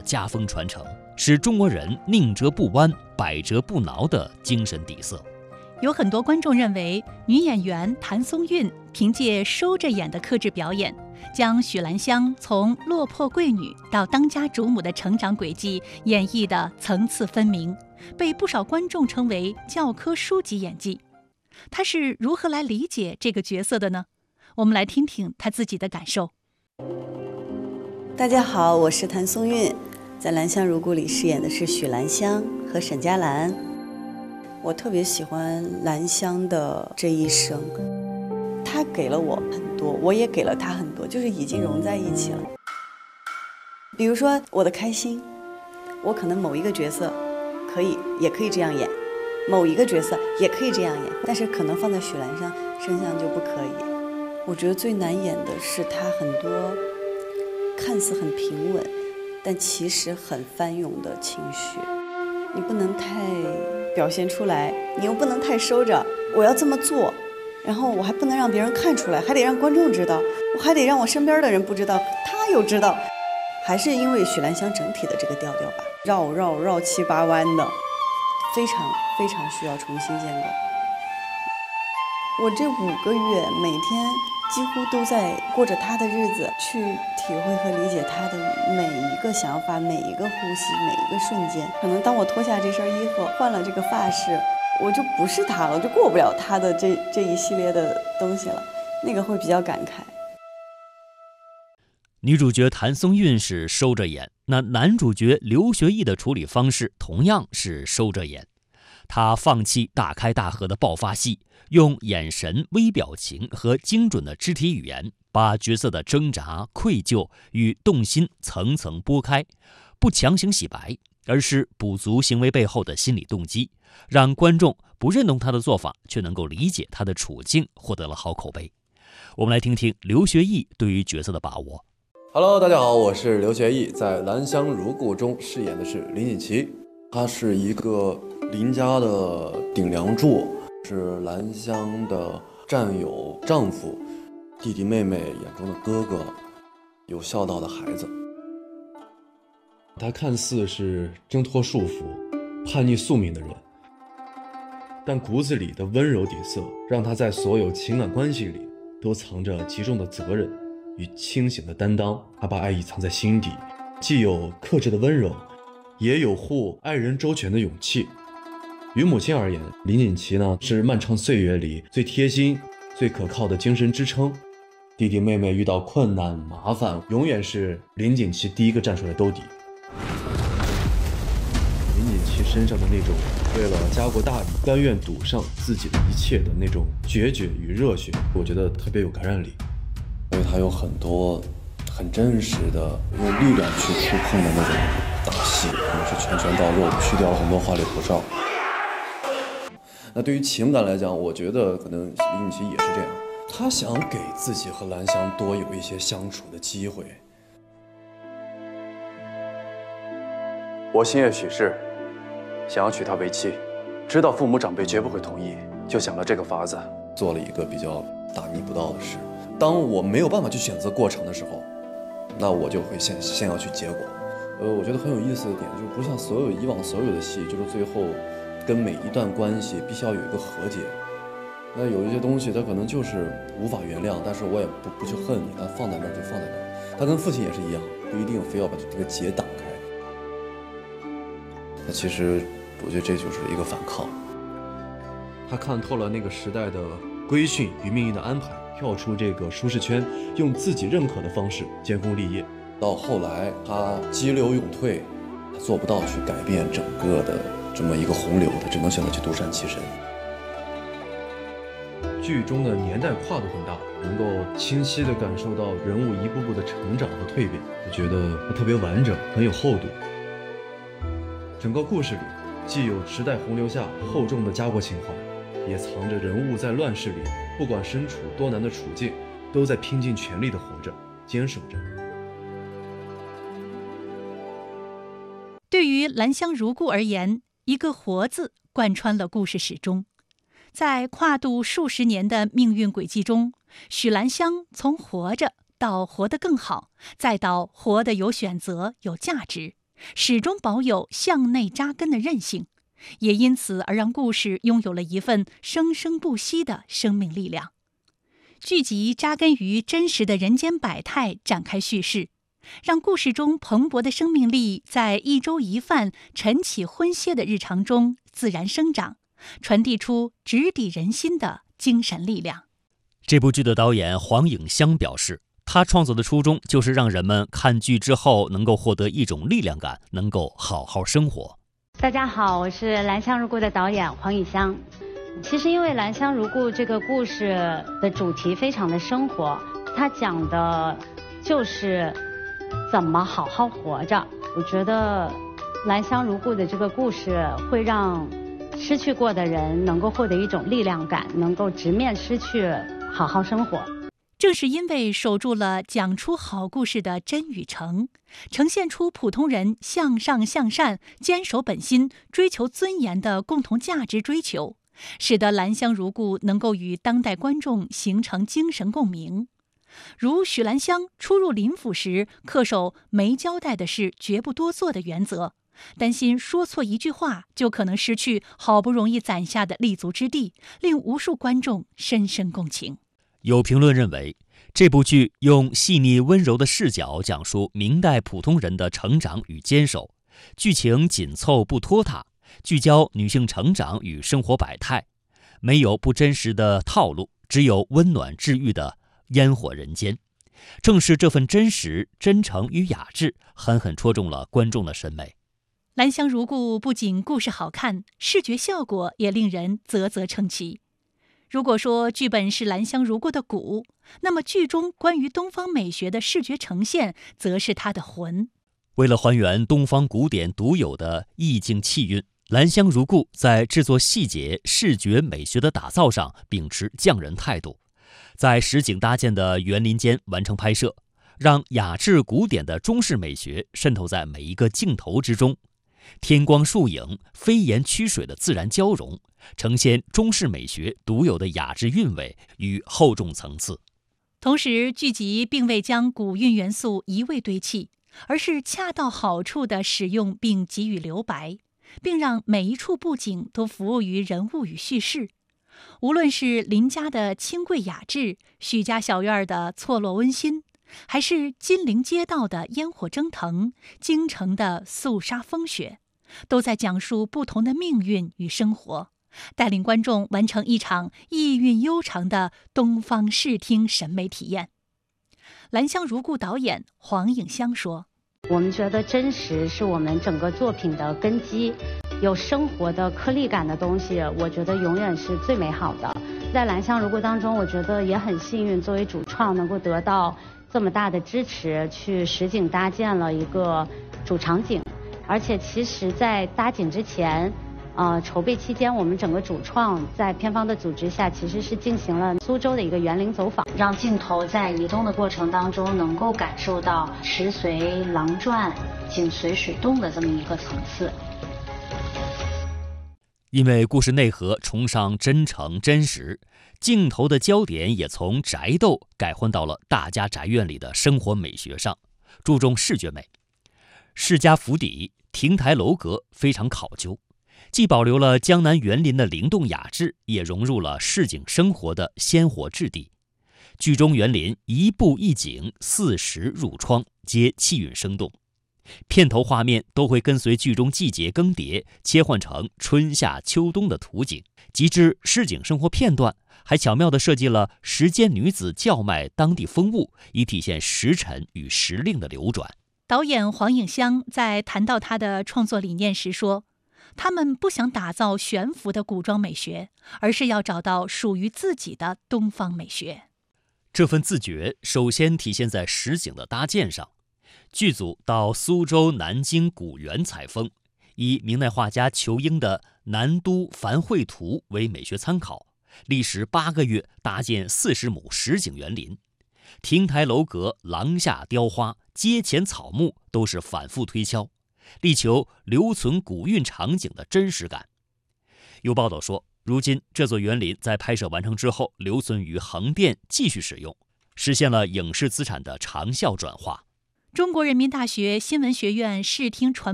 家风传承，是中国人宁折不弯、百折不挠的精神底色。 有很多观众认为，女演员谭松韵凭借收着眼的克制表演，将许兰香从落魄贵女到当家主母的成长轨迹演绎得层次分明，被不少观众称为教科书级演技。她是如何来理解这个角色的呢？我们来听听她自己的感受。 大家好，我是谭松韵，在《兰香如故》里饰演的是许兰香和沈佳兰。我特别喜欢兰香的这一生，她给了我很多，我也给了她很多，就是已经融在一起了。比如说我的开心，我可能某一个角色也可以这样演，某一个角色也可以这样演，但是可能放在许兰香身上就不可以。我觉得最难演的是她很多看似很平稳，但其实很翻涌的情绪，你不能太表现出来，你又不能太收着。我要这么做，然后我还不能让别人看出来，还得让观众知道，我还得让我身边的人不知道，他又知道。还是因为许兰香整体的这个调调吧，绕七八弯的，非常非常需要重新建构。我这5个月每天几乎都在过着他的日子，去体会和理解他的每一个想法，每一个呼吸，每一个瞬间。可能当我脱下这身衣服，换了这个发饰，我就不是他了，就过不了他的这一系列的东西了，那个会比较感慨。 女主角谭松韵是收着眼，那男主角刘学义的处理方式同样是收着眼。他放弃大开大合的爆发戏，用眼神、微表情和精准的肢体语言，把角色的挣扎、愧疚与动心层层剥开，不强行洗白，而是补足行为背后的心理动机，让观众不认同他的做法，却能够理解他的处境，获得了好口碑。我们来听听刘学义对于角色的把握。 Hello， 大家好，我是刘学义，在《兰香如故》中饰演的是林锦琪。她是一个林家的顶梁柱，是兰香的战友、丈夫、弟弟妹妹眼中的哥哥，有孝道的孩子。 他看似是挣脱束缚、叛逆宿命的人，但骨子里的温柔底色让他在所有情感关系里都藏着极重的责任与清醒的担当。他把爱意藏在心底，既有克制的温柔，也有护爱人周全的勇气。于母亲而言，林锦琪呢是漫长岁月里最贴心、最可靠的精神支撑。弟弟妹妹遇到困难麻烦，永远是林锦琪第一个站出来兜底。林锦琪身上的那种为了家国大义甘愿赌上自己的一切的那种决绝与热血，我觉得特别有感染力。 因为他有很多很真实的用力量去触碰的那种打戏，可能是拳拳到肉，去掉了很多花里胡哨。那对于情感来讲，我觉得可能林锦琪也是这样，他想给自己和兰香多有一些相处的机会。 我心悦许氏，想要娶她为妻，知道父母长辈绝不会同意，就想了这个法子， 做了一个比较大逆不道的事。当我没有办法去选择过程的时候，那我就会先要去结果。我觉得很有意思的点就是，不像以往所有的戏，就是最后跟每一段关系必须要有一个和解。那有一些东西，它可能就是无法原谅，但是我也不去恨你，它放在那儿就放在那儿。他跟父亲也是一样，不一定非要把这个结打开。那其实我觉得这就是一个反抗。 他看透了那个时代的规训与命运的安排，跳出这个舒适圈，用自己认可的方式建功立业。 到后来他激流勇退，他做不到去改变整个的这么一个洪流，他只能选择去独善其身。 剧中的年代跨度很大，能够清晰地感受到人物一步步的成长和蜕变，我觉得它特别完整，很有厚度。整个故事里既有时代洪流下厚重的家国情怀，也藏着人物在乱世里不管身处多难的处境，都在拼尽全力地活着，坚守着。 对于兰香如故而言，一个活字贯穿了故事始终。在跨度数十年的命运轨迹中，许兰香从活着到活得更好，再到活得有选择、有价值， 始终保有向内扎根的韧性，也因此而让故事拥有了一份生生不息的生命力量。剧集扎根于真实的人间百态展开叙事，让故事中蓬勃的生命力在一粥一饭、晨起昏歇的日常中自然生长，传递出直抵人心的精神力量。 这部剧的导演黄颖香表示，他创作的初衷就是让人们看剧之后能够获得一种力量感，能够好好生活。 大家好，我是《兰香如故》的导演黄颖香。其实因为《兰香如故》这个故事的主题非常的生活，它讲的就是怎么好好活着。我觉得《兰香如故》的这个故事会让失去过的人能够获得一种力量感，能够直面失去，好好生活。 正是因为守住了讲出好故事的真与诚，呈现出普通人向上向善、坚守本心、追求尊严的共同价值追求，使得《兰香如故》能够与当代观众形成精神共鸣。如许兰香初入林府时，恪守没交代的事绝不多做的原则，担心说错一句话就可能失去好不容易攒下的立足之地，令无数观众深深共情。 有评论认为，这部剧用细腻温柔的视角讲述明代普通人的成长与坚守，剧情紧凑不拖沓，聚焦女性成长与生活百态，没有不真实的套路，只有温暖治愈的烟火人间。正是这份真实、真诚与雅致，狠狠戳中了观众的审美。 兰香如故不仅故事好看，视觉效果也令人啧啧称奇。如果说剧本是兰香如故的骨，那么剧中关于东方美学的视觉呈现则是它的魂。 为了还原东方古典独有的意境气韵，兰香如故在制作细节、视觉美学的打造上秉持匠人态度，在实景搭建的园林间完成拍摄，让雅致古典的中式美学渗透在每一个镜头之中，天光树影、飞檐曲水的自然交融，呈现中式美学独有的雅致韵味与厚重层次。 同时，剧集并未将古韵元素一味堆砌，而是恰到好处地使用并给予留白，并让每一处布景都服务于人物与叙事。无论是林家的清贵雅致，许家小院的错落温馨，还是金陵街道的烟火蒸腾，京城的肃杀风雪，都在讲述不同的命运与生活，带领观众完成一场意蕴悠长的东方视听审美体验。兰香如故导演黄颖香说： 我们觉得真实是我们整个作品的根基，有生活的颗粒感的东西，我觉得永远是最美好的。在兰香如故当中，我觉得也很幸运，作为主创能够得到这么大的支持，去实景搭建了一个主场景。而且其实在搭景之前，筹备期间，我们整个主创在片方的组织下，其实是进行了苏州的一个园林走访，让镜头在移动的过程当中，能够感受到池随廊转、景随水动的这么一个层次。 因为故事内核崇尚真诚真实，镜头的焦点也从宅斗改换到了大家宅院里的生活美学上，注重视觉美。世家府邸、亭台楼阁非常考究，既保留了江南园林的灵动雅致，也融入了市井生活的鲜活质地。剧中园林一步一景，40入窗，皆气韵生动。片头画面都会跟随剧中季节更迭，切换成春夏秋冬的图景，及至市井生活片段，还巧妙地设计了时间女子叫卖当地风物，以体现时辰与时令的流转。 导演黄颖香在谈到他的创作理念时说，他们不想打造悬浮的古装美学，而是要找到属于自己的东方美学。 这份自觉首先体现在实景的搭建上。剧组到苏州、南京古园采风，以明代画家仇英的《南都繁绘图》为美学参考，历时8个月搭建40亩实景园林，亭台楼阁、廊下雕花、街前草木都是反复推敲，力求留存古韵场景的真实感。有报道说，如今这座园林在拍摄完成之后留存于横店继续使用，实现了影视资产的长效转化。 中国人民大学新闻学院视听传